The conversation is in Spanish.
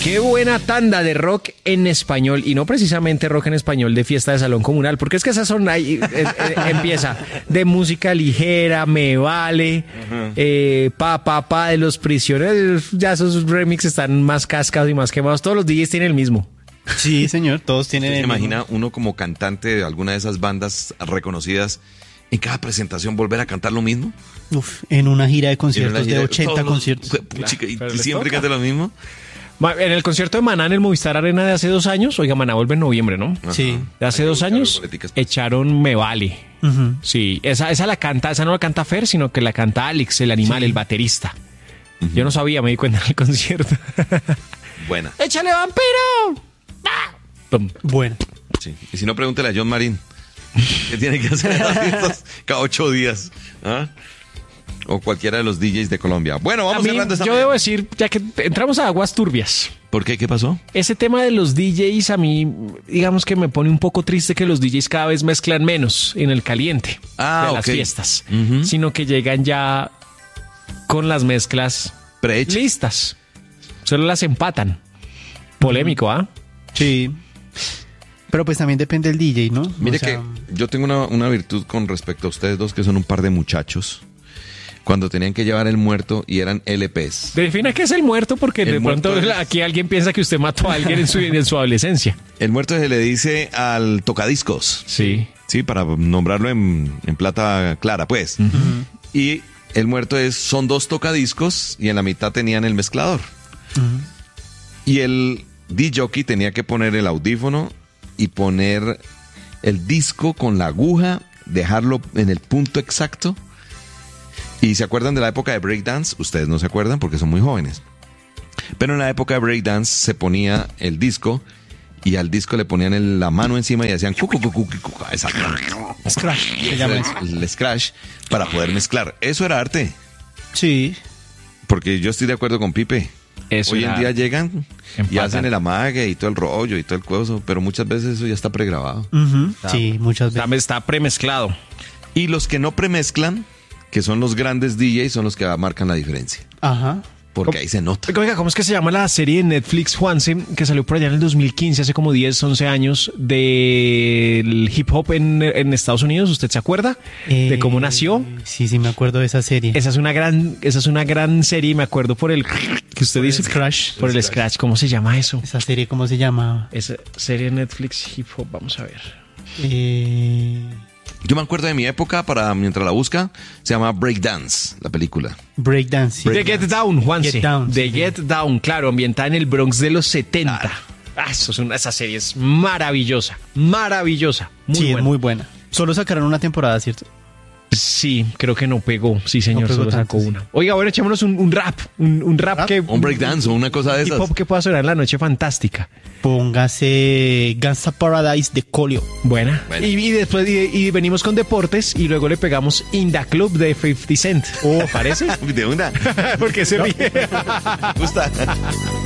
Qué buena tanda de rock en español, y no precisamente rock en español de fiesta de salón comunal, porque es que esas son ahí, empieza de música ligera, Me Vale, pa de Los Prisioneros, ya esos remixes están más cascados y más quemados, todos los DJs tienen el mismo. Sí, señor, todos tienen ¿Se el imagina mismo. uno como cantante de alguna de esas bandas reconocidas en cada presentación volver a cantar lo mismo? Uf, en una gira de En conciertos una gira de 80 todos los- conciertos. Puchica, y pero les siempre toca. canta lo mismo. En el concierto de Maná en el Movistar Arena de hace 2 años, oiga, Maná vuelve en noviembre, ¿no? Sí. De hace Hay que 2 buscar años boleticas, pues. echaron Me Vale. Ujú. Sí, esa no la canta Fer, sino que la canta Alex, el animal, el baterista. Yo no sabía, me di cuenta en el concierto. Buena. ¡Échale, vampiro! ¡Ah! Pum. Bueno. Sí. Y si no, pregúntele a John Marín. ¿Qué tiene que hacer en las fiestas cada 8 días? ¿Ah? O cualquiera de los DJs de Colombia. Bueno, A vamos mí, cerrando esta yo debo decir, ya que entramos a aguas turbias, ¿Por qué? ¿Qué pasó? ese tema de los DJs a mí, digamos que me pone un poco triste que los DJs cada vez mezclan menos en el caliente de las ok. fiestas, Ujú. sino que llegan ya con las mezclas Prehecha. listas. Solo las empatan. Polémico, ¿ah? Sí. Pero pues también depende del DJ, ¿no? Mire O sea, que yo tengo una virtud con respecto a ustedes dos, que son un par de muchachos. Cuando tenían que llevar el muerto y eran LPs. Defina qué es el muerto, porque El de pronto muerto es- aquí alguien piensa que usted mató a alguien en su adolescencia. El muerto se le dice al tocadiscos. Sí. Sí, para nombrarlo en plata clara, pues. Y el muerto son 2 tocadiscos y en la mitad tenían el mezclador. Y el DJ tenía que poner el audífono y poner el disco con la aguja, dejarlo en el punto exacto. ¿Y se acuerdan de la época de breakdance? Ustedes no se acuerdan porque son muy jóvenes. Pero en la época de breakdance se ponía el disco y al disco le ponían la mano encima y hacían cu, cu, cu, cu, cu, cu, exacto. Scratch, Y se ese llama era eso. el scratch para poder mezclar. Eso era arte. Sí. Porque yo estoy de acuerdo con Pipe. Eso Hoy en era día llegan y empatan. hacen el amague y todo el rollo y todo el coso, pero muchas veces eso ya está pregrabado. Ujú. Sí, muchas veces. Está premezclado. Y los que no premezclan, que son los grandes DJs, son los que marcan la diferencia. Ajá. Porque ahí se nota. Oiga, ¿cómo es que se llama la serie de Netflix, Juanse, que salió por allá en el 2015, hace como 10, 11 años, del hip hop en Estados Unidos? ¿Usted se acuerda de cómo nació? Sí, sí, me acuerdo de esa serie. Esa es una gran serie y me acuerdo por el que usted dice. Scratch. Por el Scratch. ¿Cómo se llama eso? Esa serie, ¿cómo se llama? Esa serie de Netflix hip hop, vamos a ver. Yo me acuerdo de mi época, mientras la busca, se llama Breakdance, la película. Breakdance. sí. The Get Down, Juanse. Get Down, The sí. Get Down, claro, ambientada en el Bronx de los 70. Esa serie es maravillosa, maravillosa. Muy Sí, buena. es muy buena. Solo sacaron una temporada, ¿cierto? Sí, creo que no pegó. Sí, señor, No pegó solo tanto, sacó sí. una. Oiga, ahora echémonos un rap. Un rap que... Un breakdance o una cosa de hip esas. hop que pueda sonar en la noche fantástica. Póngase Gangsta Paradise de Colio. Buena. Bueno. Y después y venimos con deportes y luego le pegamos In The Club de 50 Cent. ¿Parece? De una. Porque se ríe. Me gusta.